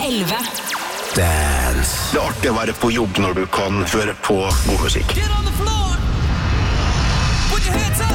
11. Dance. Det er artig å være på jobb når du kan høre på god musikk. Get on the floor. Put your hands up.